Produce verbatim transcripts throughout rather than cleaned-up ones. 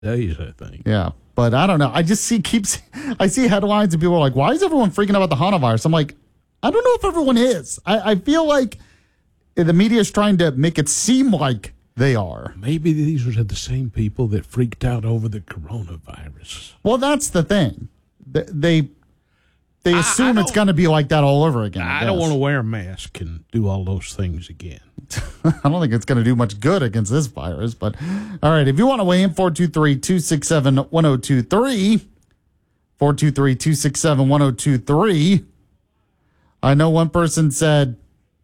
days, I think. Yeah. But I don't know. I just see keeps I see headlines and people are like, why is everyone freaking out about the hantavirus? I'm like, I don't know if everyone is. I, I feel like the media is trying to make it seem like they are. Maybe these are the same people that freaked out over the coronavirus. Well, that's the thing. They they assume I, I it's going to be like that all over again. I, I don't want to wear a mask and do all those things again. I don't think it's going to do much good against this virus. But all right, if you want to weigh in, four two three, two six seven, one zero two three. four two three, two six seven, one zero two three. I know one person said,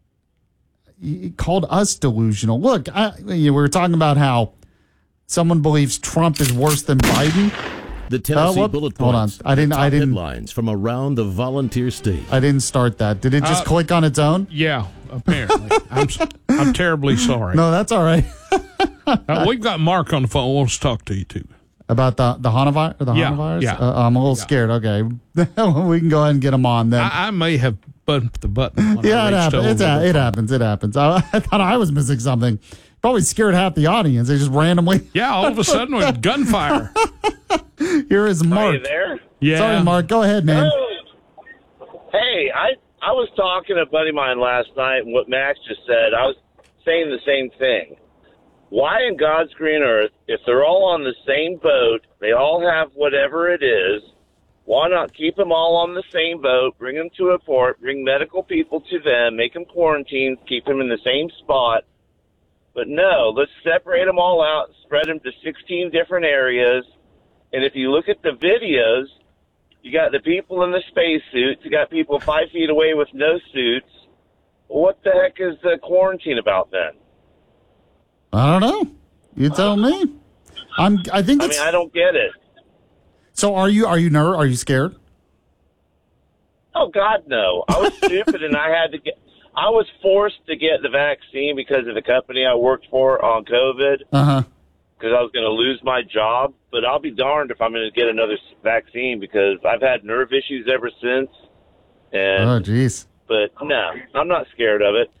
he called us delusional. Look, I, we were talking about how someone believes Trump is worse than Biden. The Tennessee uh, Bullet Hold on, Points. I didn't. I didn't. Headlines from around the volunteer state. I didn't start that. Did it just uh, click on its own? Yeah, apparently. I'm I'm terribly sorry. No, that's all right. uh, we've got Mark on the phone. Wants to talk to you too about the the hantavirus. The yeah, hantavirus? Yeah, uh, I'm a little yeah. scared. Okay, we can go ahead and get him on then. I, I may have bumped the button. When yeah, I it happens. It's a, it happens. It happens. I, I thought I was missing something. Probably scared half the audience. They just randomly. Yeah, all of a sudden with gunfire. Here is Mark. Are you there? Yeah. Sorry, Mark. Go ahead, man. Hey, I I was talking to a buddy of mine last night, and what Max just said, I was saying the same thing. Why in God's green earth, if they're all on the same boat, they all have whatever it is, why not keep them all on the same boat, bring them to a port, bring medical people to them, make them quarantine, keep them in the same spot? But no, let's separate them all out, spread them to sixteen different areas. And if you look at the videos, you got the people in the spacesuits, you got people five feet away with no suits. What the heck is the quarantine about then? I don't know. You tell me. I'm. I think. I It's, mean, I don't get it. So are you? Are you ner- Are you scared? Oh God, no! I was stupid, and I had to get. I was forced to get the vaccine because of the company I worked for on COVID. Uh huh. Because I was going to lose my job. But I'll be darned if I'm going to get another vaccine because I've had nerve issues ever since. And, oh, jeez. But no, I'm not scared of it.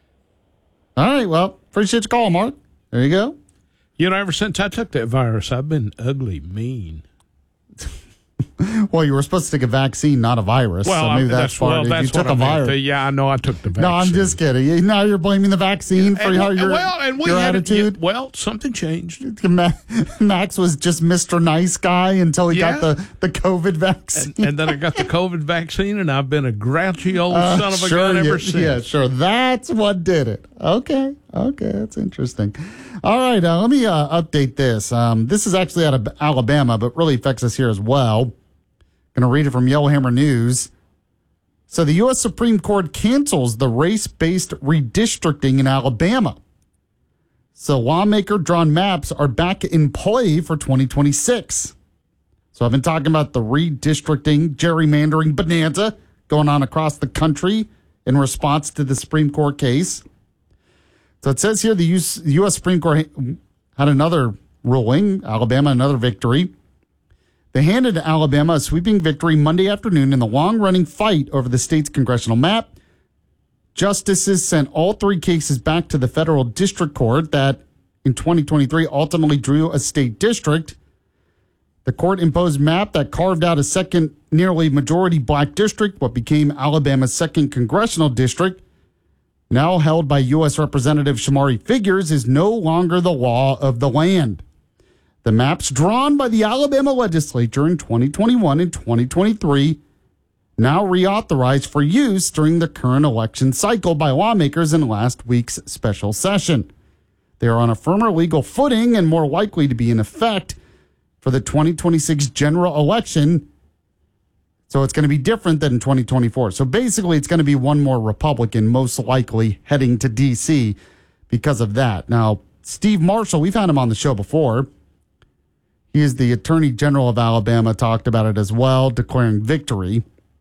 All right. Well, appreciate your call, Mark. There you go. You know, ever since I took that virus, I've been ugly mean. Well, you were supposed to take a vaccine, not a virus. Well, so maybe that's, that's, part well, of it. that's You took what a I virus. meant. Yeah, I know I took the vaccine. No, I'm just kidding. You- Now you're blaming the vaccine for and, how your, well, and we your had, attitude. Yeah, well, something changed. Ma- Max was just Mister Nice Guy until he Yeah. got the, the COVID vaccine. And, and then I got the COVID vaccine, and I've been a grouchy old Uh, son of a sure, gun ever yeah, since. Yeah, sure. That's what did it. Okay. Okay. That's interesting. All right. Uh, let me uh, update this. Um, this is actually out of Alabama, but really affects us here as well. Going to read it from Yellowhammer News. So the U S Supreme Court cancels the race-based redistricting in Alabama. So lawmaker-drawn maps are back in play for twenty twenty-six. So I've been talking about the redistricting, gerrymandering bonanza going on across the country in response to the Supreme Court case. So it says here the U S Supreme Court had another ruling, Alabama another victory. They handed Alabama a sweeping victory Monday afternoon in the long-running fight over the state's congressional map. Justices sent all three cases back to the federal district court that in twenty twenty-three ultimately drew a state district. The court imposed a map that carved out a second nearly majority black district, what became Alabama's second congressional district, now held by U S Representative Shamari Figures, is no longer the law of the land. The maps drawn by the Alabama legislature in twenty twenty-one and twenty twenty-three now reauthorized for use during the current election cycle by lawmakers in last week's special session. They are on a firmer legal footing and more likely to be in effect for the twenty twenty-six general election. So it's going to be different than in twenty twenty-four. So basically, it's going to be one more Republican, most likely heading to D C because of that. Now, Steve Marshall, we've had him on the show before. He is the Attorney General of Alabama, talked about it as well, declaring victory.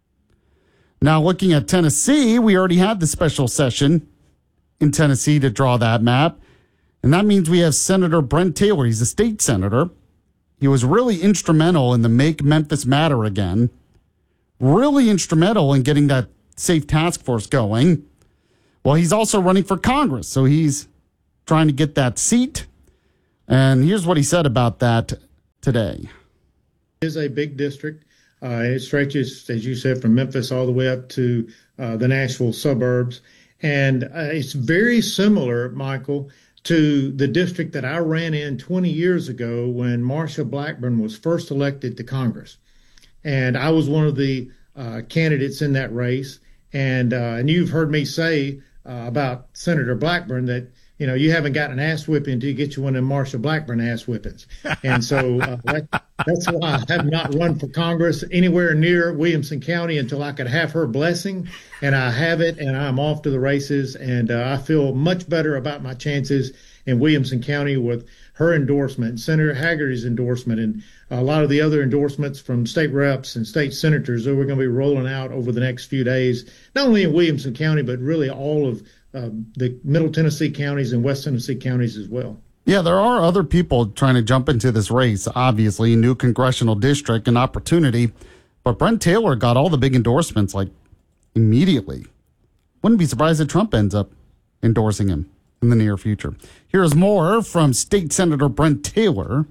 Now, looking at Tennessee, we already had the special session in Tennessee to draw that map. And that means we have Senator Brent Taylor. He's a state senator. He was really instrumental in the Make Memphis Matter again. Really instrumental in getting that safe task force going. Well, he's also running for Congress, so he's trying to get that seat. And here's what he said about that today. It is a big district. Uh, it stretches, as you said, from Memphis all the way up to uh, the Nashville suburbs. And uh, it's very similar, Michael, to the district that I ran in twenty years ago when Marsha Blackburn was first elected to Congress. And I was one of the uh, candidates in that race. And, uh, and you've heard me say uh, about Senator Blackburn that, you know, you haven't got an ass whipping until you get you one of them Marsha Blackburn ass whippings. And so uh, that, that's why I have not run for Congress anywhere near Williamson County until I could have her blessing. And I have it, and I'm off to the races. And uh, I feel much better about my chances in Williamson County with her endorsement, Senator Hagerty's endorsement, and a lot of the other endorsements from state reps and state senators that we're going to be rolling out over the next few days, not only in Williamson County, but really all of Uh, the Middle Tennessee counties and West Tennessee counties as well. Yeah, there are other people trying to jump into this race, obviously, new congressional district and opportunity. But Brent Taylor got all the big endorsements like immediately. Wouldn't be surprised if Trump ends up endorsing him in the near future. Here's more from State Senator Brent Taylor.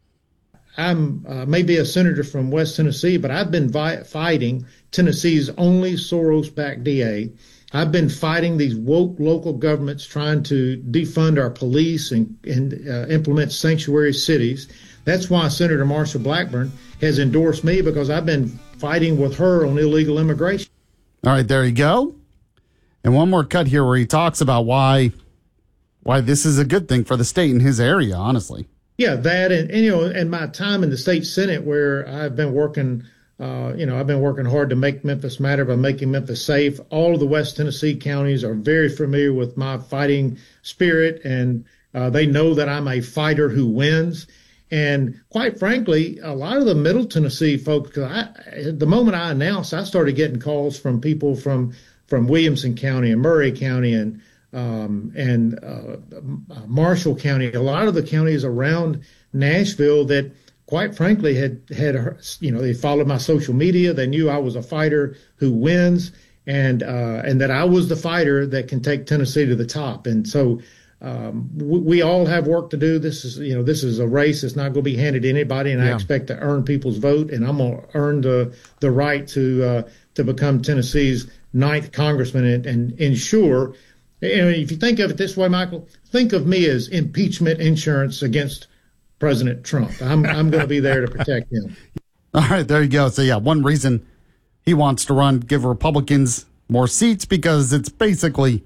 I'm uh, maybe a senator from West Tennessee, but I've been vi- fighting Tennessee's only Soros-backed D A. I've been fighting these woke local governments trying to defund our police and, and uh, implement sanctuary cities. That's why Senator Marsha Blackburn has endorsed me, because I've been fighting with her on illegal immigration. All right, there you go. And one more cut here where he talks about why why this is a good thing for the state in his area, honestly. Yeah, that and, and you know, and my time in the state Senate where I've been working Uh, you know, I've been working hard to make Memphis matter by making Memphis safe. All of the West Tennessee counties are very familiar with my fighting spirit, and uh, they know that I'm a fighter who wins. And quite frankly, a lot of the Middle Tennessee folks, cause I, the moment I announced, I started getting calls from people from from Williamson County and Murray County and um, and uh, Marshall County, a lot of the counties around Nashville that, quite frankly, had, had, you know, they followed my social media. They knew I was a fighter who wins, and, uh, and that I was the fighter that can take Tennessee to the top. And so, um, we, we all have work to do. This is, you know, this is a race that's not going to be handed to anybody. And yeah. I expect to earn people's vote, and I'm going to earn the, the right to, uh, to become Tennessee's ninth congressman and, and ensure, and if you think of it this way, Michael, think of me as impeachment insurance against President Trump. I'm I'm going to be there to protect him. All right, there you go. So, yeah, one reason he wants to run, give Republicans more seats, because it's basically,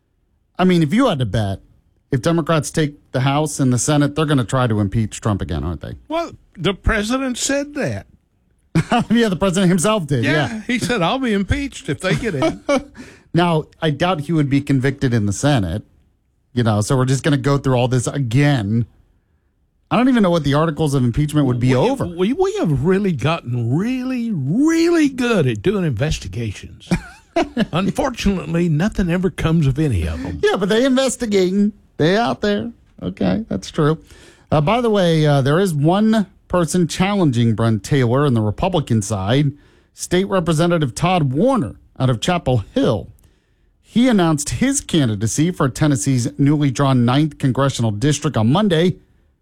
I mean, if you had to bet, if Democrats take the House and the Senate, they're going to try to impeach Trump again, aren't they? Well, the president said that. Yeah, the president himself did. Yeah, yeah, he said, I'll be impeached if they get in. Now, I doubt he would be convicted in the Senate, you know, so we're just going to go through all this again. I don't even know what the articles of impeachment would be we, over. We, we have really gotten really, really good at doing investigations. Unfortunately, nothing ever comes of any of them. Yeah, but they investigating. They out there. Okay, that's true. Uh, by the way, uh, there is one person challenging Brent Taylor on the Republican side, State Representative Todd Warner out of Chapel Hill. He announced his candidacy for Tennessee's newly drawn ninth congressional district on Monday.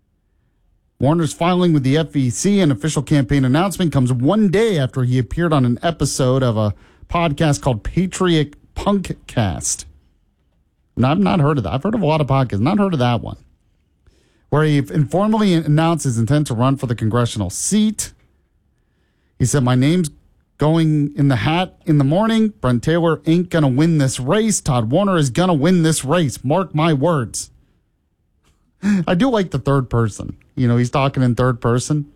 Warner's filing with the F E C and official campaign announcement comes one day after he appeared on an episode of a podcast called Patriot Punkcast. And I've not heard of that. I've heard of a lot of podcasts, not heard of that one, where he informally announced his intent to run for the congressional seat. He said, "My name's going in the hat in the morning. Brent Taylor ain't going to win this race. Todd Warner is going to win this race. Mark my words." I do like the third person. You know, he's talking in third person.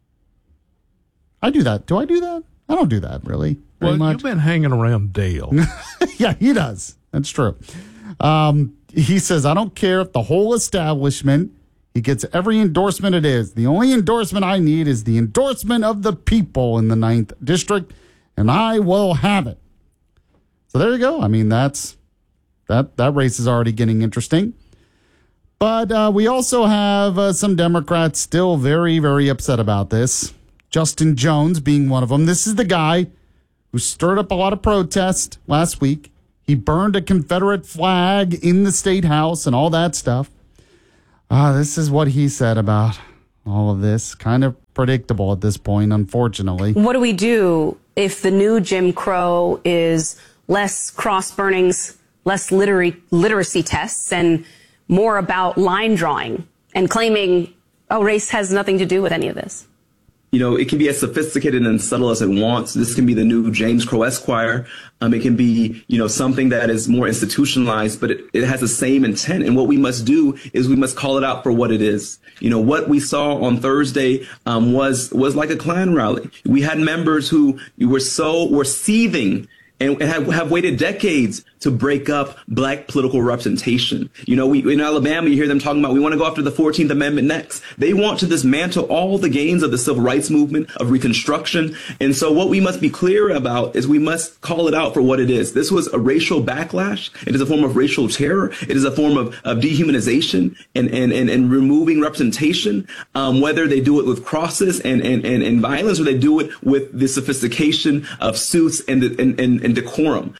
I do that. Do I do that? I don't do that, really. Well, much. You've been hanging around Dale. Yeah, he does. That's true. Um, he says, "I don't care if the whole establishment, he gets every endorsement it is. The only endorsement I need is the endorsement of the people in the ninth district, and I will have it." So there you go. I mean, that's that, that race is already getting interesting. But uh, we also have uh, some Democrats still very, very upset about this. Justin Jones being one of them. This is the guy who stirred up a lot of protest last week. He burned a Confederate flag in the State House and all that stuff. Uh, this is what he said about all of this. Kind of predictable at this point, unfortunately. What do we do if the new Jim Crow is less cross burnings, less literary, literacy tests, and more about line drawing and claiming, oh, race has nothing to do with any of this? You know, it can be as sophisticated and subtle as it wants. This can be the new James Crow Esquire. Um, it can be, you know, something that is more institutionalized, but it, it has the same intent. And what we must do is we must call it out for what it is. You know, what we saw on Thursday um, was was like a Klan rally. We had members who were so were seething and have, have waited decades to break up black political representation. You know, we, in Alabama, you hear them talking about, we want to go after the fourteenth Amendment next. They want to dismantle all the gains of the civil rights movement, of Reconstruction. And so what we must be clear about is we must call it out for what it is. This was a racial backlash. It is a form of racial terror. It is a form of, of dehumanization and, and, and, and removing representation, um, whether they do it with crosses and, and, and, and violence, or they do it with the sophistication of suits and, the, and, and, and decorum.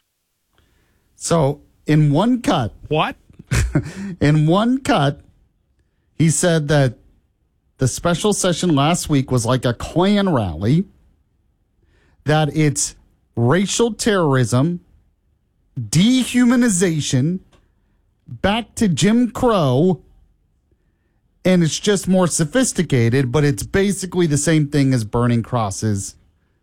So in one cut, What? in one cut, he said that the special session last week was like a Klan rally, that it's racial terrorism, dehumanization, back to Jim Crow, and it's just more sophisticated, but it's basically the same thing as burning crosses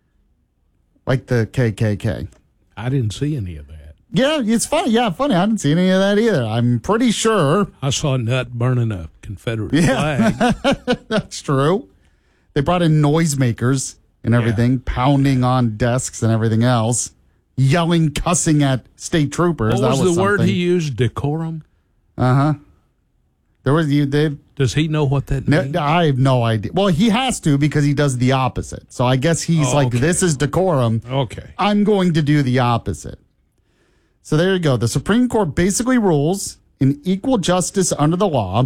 like the K K K. I didn't see any of that. Yeah, it's funny. Yeah, funny. I didn't see any of that either. I'm pretty sure. I saw a nut burning a Confederate Yeah. flag. That's true. They brought in noisemakers and everything, Yeah. pounding on desks and everything else, yelling, cussing at state troopers. What that was, was the word something. he used? Decorum? Uh-huh. There was you. They. Does he know what that No, means? I have no idea. Well, he has to because he does the opposite. So I guess he's Oh, like, okay. this is decorum. Okay. I'm going to do the opposite. So there you go. The Supreme Court basically rules in equal justice under the law.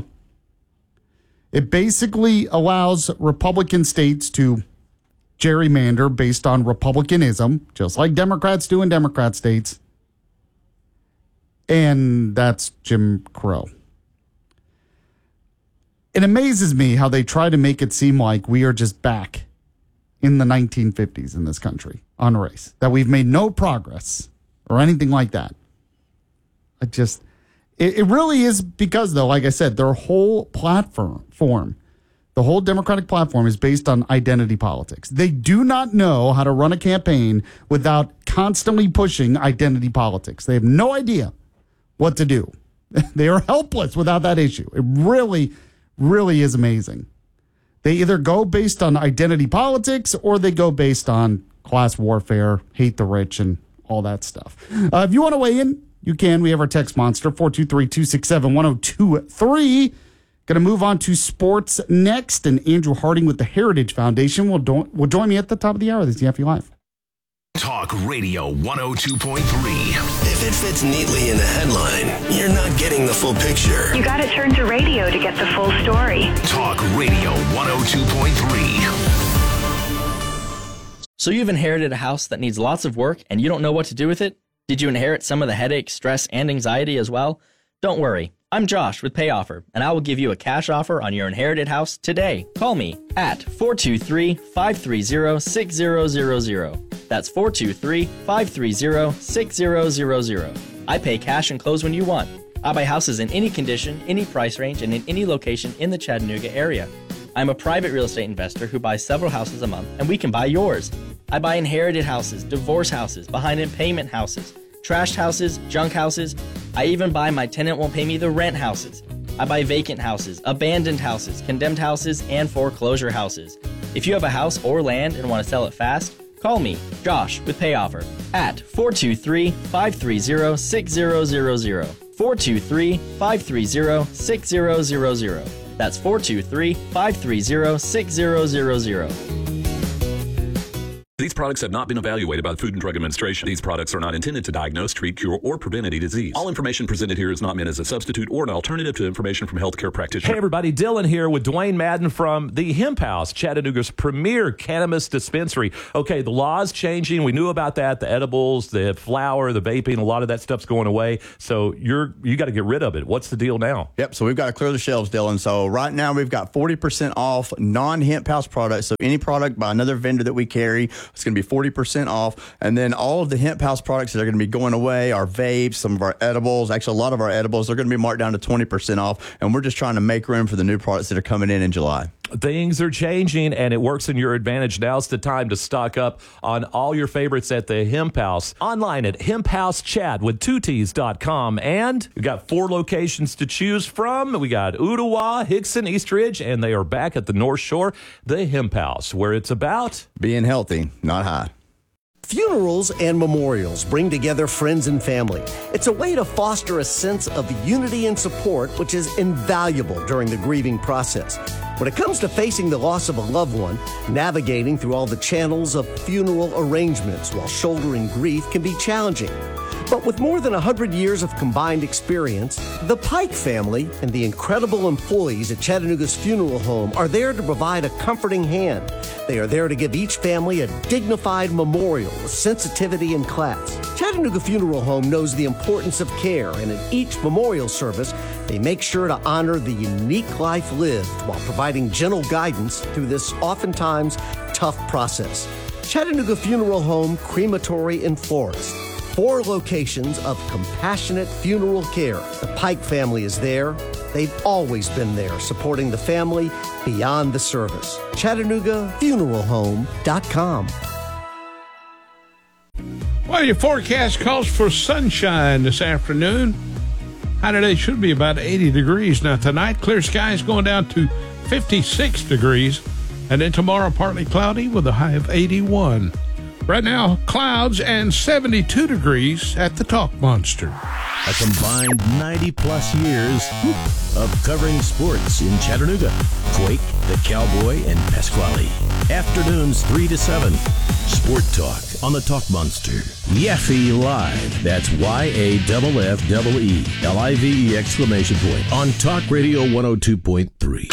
It basically allows Republican states to gerrymander based on Republicanism, just like Democrats do in Democrat states. And that's Jim Crow. It amazes me how they try to make it seem like we are just back in the nineteen fifties in this country on race, that we've made no progress or anything like that. I just, it, it really is because, though, like I said, their whole platform, form, the whole Democratic platform is based on identity politics. They do not know how to run a campaign without constantly pushing identity politics. They have no idea what to do. They are helpless without that issue. It really, really is amazing. They either go based on identity politics or they go based on class warfare, hate the rich, and all that stuff. Uh, if you want to weigh in, you can. We have our text monster, four two three, two six seven, one zero two three. Going to move on to sports next, and Andrew Harding with the Heritage Foundation will, do- will join me at the top of the hour. This is Yaffe Live. Talk Radio one oh two point three. If it fits neatly in the headline, you're not getting the full picture. You got to turn to radio to get the full story. Talk Radio one oh two point three. So you've inherited a house that needs lots of work and you don't know what to do with it? Did you inherit some of the headache, stress, and anxiety as well? Don't worry. I'm Josh with Pay Offer, and I will give you a cash offer on your inherited house today. Call me at four two three, five three zero, six zero zero zero. That's four two three, five three zero, six zero zero zero. I pay cash and close when you want. I buy houses in any condition, any price range, and in any location in the Chattanooga area. I'm a private real estate investor who buys several houses a month, and we can buy yours. I buy inherited houses, divorce houses, behind-in-payment houses, trashed houses, junk houses. I even buy my tenant won't pay me the rent houses. I buy vacant houses, abandoned houses, condemned houses, and foreclosure houses. If you have a house or land and want to sell it fast, call me, Josh, with Pay Offer at four two three, five three zero, six zero zero zero. four two three, five three zero, six zero zero zero. That's four two three, five three zero, six zero zero zero. These products have not been evaluated by the Food and Drug Administration. These products are not intended to diagnose, treat, cure, or prevent any disease. All information presented here is not meant as a substitute or an alternative to information from healthcare practitioners. Hey, everybody. Dylan here with Dwayne Madden from the Hemp House, Chattanooga's premier cannabis dispensary. Okay, the law's changing. We knew about that. The edibles, the flower, the vaping, a lot of that stuff's going away. So you're you got to get rid of it. What's the deal now? Yep, so we've got to clear the shelves, Dylan. So right now we've got forty percent off non-Hemp House products. So any product by another vendor that we carry, it's going to be forty percent off. And then all of the Hemp House products that are going to be going away, our vapes, some of our edibles, actually a lot of our edibles, they're going to be marked down to twenty percent off. And we're just trying to make room for the new products that are coming in in July. Things are changing, and it works in your advantage. Now's the time to stock up on all your favorites at the Hemp House. Online at hemp house chat with two T's dot com. And we got four locations to choose from. We got Ottawa, Hickson, East Ridge, and they are back at the North Shore, the Hemp House, where it's about being healthy, not high. Funerals and memorials bring together friends and family. It's a way to foster a sense of unity and support, which is invaluable during the grieving process. When it comes to facing the loss of a loved one, navigating through all the channels of funeral arrangements while shouldering grief can be challenging. But with more than one hundred years of combined experience, the Pike family and the incredible employees at Chattanooga's Funeral Home are there to provide a comforting hand. They are there to give each family a dignified memorial with sensitivity and class. Chattanooga Funeral Home knows the importance of care, and in each memorial service, they make sure to honor the unique life lived while providing gentle guidance through this oftentimes tough process. Chattanooga Funeral Home, Crematory in Forest. Four locations of compassionate funeral care. The Pike family is there. They've always been there, supporting the family beyond the service. Chattanooga Funeral Home dot com. Well, your forecast calls for sunshine this afternoon. High today should be about eighty degrees. Now, tonight, clear skies going down to fifty-six degrees. And then tomorrow, partly cloudy with a high of eighty-one. Right now, clouds and seventy-two degrees at the Talk Monster. A combined ninety-plus years of covering sports in Chattanooga. Quake, the Cowboy, and Pasquale. Afternoons three to seven. Sport Talk on the Talk Monster. Yaffe Live. That's Y A F F E E L I V E exclamation point. On Talk Radio one oh two point three.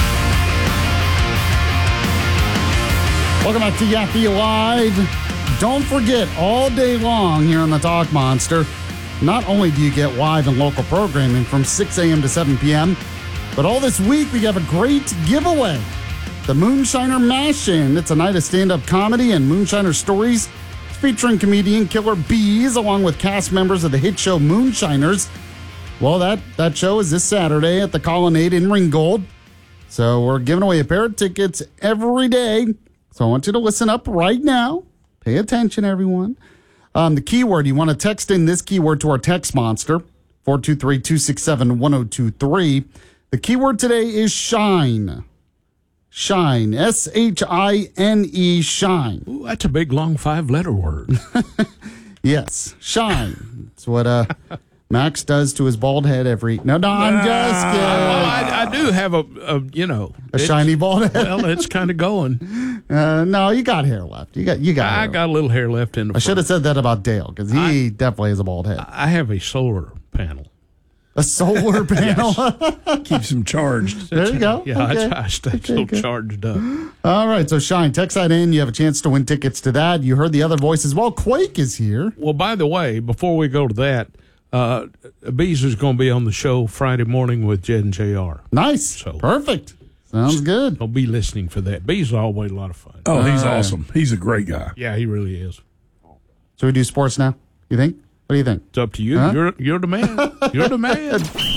Welcome back to Yaffe Live. Don't forget, all day long here on the Talk Monster, not only do you get live and local programming from six a.m. to seven p.m., but all this week we have a great giveaway. The Moonshiner Mash-In. It's a night of stand-up comedy and Moonshiner stories. It's featuring comedian Killer Bees along with cast members of the hit show Moonshiners. Well, that, that show is this Saturday at the Colonnade in Ringgold. So we're giving away a pair of tickets every day. So I want you to listen up right now. Pay attention, everyone. Um, the keyword, you want to text in this keyword to our text monster, four two three, two six seven, one oh two three. The keyword today is shine. Shine. S H I N E, shine. Ooh, that's a big, long five-letter word. Yes, shine. It's what uh, Max does to his bald head every... No, no, I'm just kidding. Well, I, I do have a, a you know... A shiny bald head? Well, it's kind of going. Uh, no, you got hair left. You got you got. I hair got left. a little hair left in the I should have front. said that about Dale because he I, definitely has a bald head. I have a solar panel. A solar panel keeps him charged. There you go. Yeah, okay. I, I stay so okay. charged up. All right, so Shine, text that in. You have a chance to win tickets to that. You heard the other voice as well. Quake is here. Well, by the way, before we go to that, uh, Bees is going to be on the show Friday morning with Jed and J R. Nice. So perfect. Sounds good. I'll be listening for that. Bees is always a lot of fun. Oh, he's Uh, awesome. He's a great guy. Yeah, he really is. So we do sports now, you think? What do you think? It's up to you. Huh? You're you're the man. You're the man.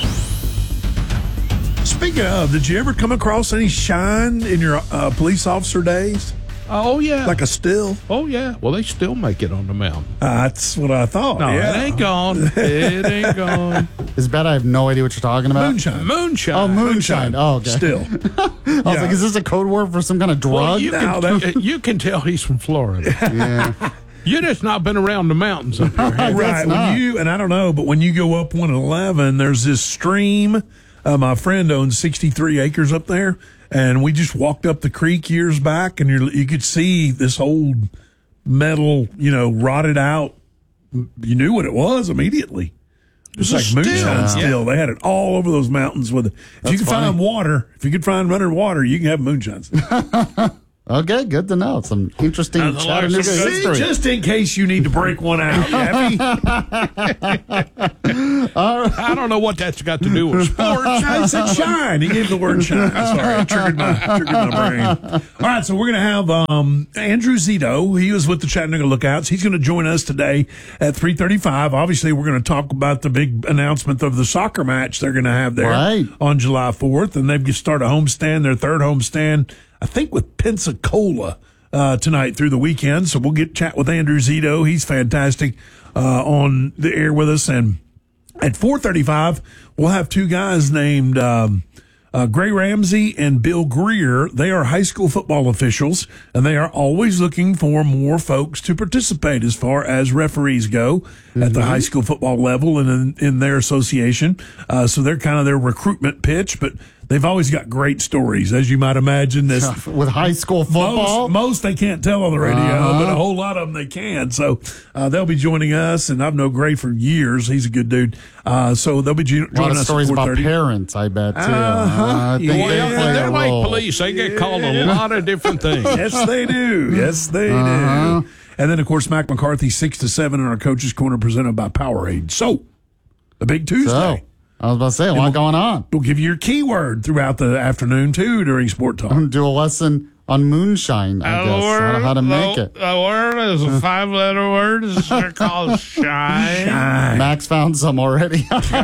Speaking of, did you ever come across any shine in your uh, police officer days? Oh, yeah. Like a still? Oh, yeah. Well, they still make it on the mountain. Uh, that's what I thought. No, yeah. it ain't gone. It ain't gone. It's bad. I have no idea what you're talking about. Moonshine. Moonshine. Oh, moonshine. Oh, okay. Still. I was Yeah. like, is this a code word for some kind of drug? Well, you, No, can, that- you can tell he's from Florida. yeah. You just not been around the mountains up there. have you? Right. not. When you, and I don't know, but when you go up one eleven, there's this stream. Uh, my friend owns sixty-three acres up there, and we just walked up the creek years back, and you're, you could see this old metal, you know, rotted out. You knew what it was immediately. It's like moonshine still. They had it all over those mountains. With, if That's you can funny. find water, if you could find running water, you can have moonshine. Okay, good to know. Some interesting Uh, Chattanooga see, history. just in case you need to break one out, Yappy. I don't know what that's got to do with sports. I said shine. He gave the word shine. Sorry, it triggered my, triggered my brain. All right, so we're going to have um, Andrew Zito. He was with the Chattanooga Lookouts. He's going to join us today at three thirty-five. Obviously, we're going to talk about the big announcement of the soccer match they're going to have there Right. on July fourth. And they've just started a homestand, their third homestand, I think, with Pensacola uh, tonight through the weekend. So we'll get chat with Andrew Zito. He's fantastic uh, on the air with us. And at four thirty-five, we'll have two guys named um, uh, Gray Ramsey and Bill Greer. They are high school football officials, and they are always looking for more folks to participate as far as referees go mm-hmm. at the high school football level and in, in their association. Uh, so they're kind of their recruitment pitch, but they've always got great stories, as you might imagine. This With high school football? Most, most they can't tell on the radio, Uh-huh. but a whole lot of them they can. So uh, they'll be joining us, and I've known Gray for years. He's a good dude. Uh, so they'll be jo- A lot joining of us stories at about four thirty. parents, I bet, too. Uh-huh. Uh, I think Yeah. they play They're a like role. police. They get called a lot of different things. Yes, they do. Yes, they Uh-huh. do. And then, of course, Mac McCarthy, six to seven in our Coach's Corner, presented by Powerade. So, the big Tuesday. So, I was about to say, a lot going on. We'll give you your keyword throughout the afternoon, too, during Sport Talk. I'm going to do a lesson on moonshine, I guess, how, how to make it. The word is a five-letter word. It's called shine. Max found some already.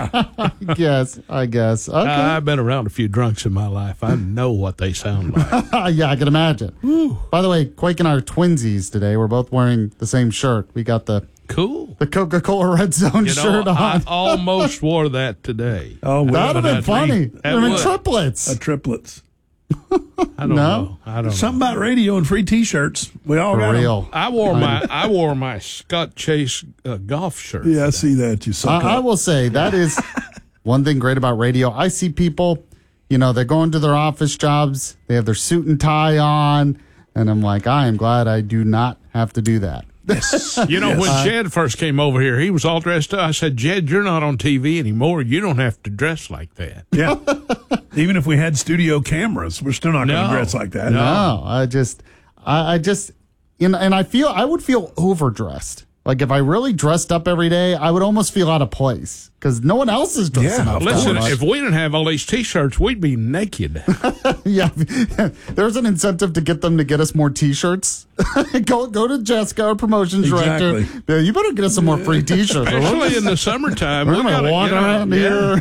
Yes, I guess. Okay. Uh, I've been around a few drunks in my life. I know what they sound like. Yeah, I can imagine. By the way, Quake and I are twinsies today. We're both wearing the same shirt. We got the cool the Coca-Cola Red Zone You know, shirt on. I almost wore that today. Oh, that would have been funny. That I mean, would. triplets. Uh, triplets. I don't No? know. I don't know. Something about radio and free T-shirts. We all For got 'em. real. I wore my I wore my Scott Chase uh, golf shirt. Yeah, I see that. You suck I, I up. will say that is one thing great about radio. I see people, you know, they're going to their office jobs, they have their suit and tie on, and I'm like, I am glad I do not have to do that. Yes. You know, Yes. when Uh, Jed first came over here, he was all dressed up. I said, Jed, you're not on T V anymore. You don't have to dress like that. Yeah. Even if we had studio cameras, we're still not going to No. dress like that. No, I just, I, I just, you know, and I feel, I would feel overdressed. Like if I really dressed up every day, I would almost feel out of place because no one else is dressing Yeah, up. Listen, that much. if we didn't have all these T-shirts, we'd be naked. Yeah, there's an incentive to get them to get us more T-shirts. go go to Jessica, our promotions director. Exactly. Yeah, you better get us some more free T-shirts. Especially in the summertime. We're we gonna gotta, walk you know, around yeah.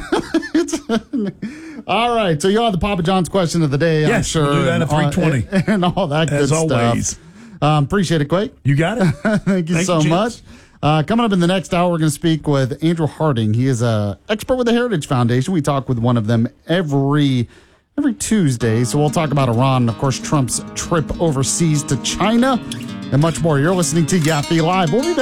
here. All right, so you have the Papa John's question of the day. I'm Yes, sure, we'll do that and at three twenty. all- and all that good As always. stuff. Um, appreciate it, Quake. You got it. Thank you Thank so you, much. Chance. Uh, coming up in the next hour, we're going to speak with Andrew Harding. He is a expert with the Heritage Foundation. We talk with one of them every every Tuesday. So we'll talk about Iran and, of course, Trump's trip overseas to China and much more. You're listening to Yappy Live. We'll be back.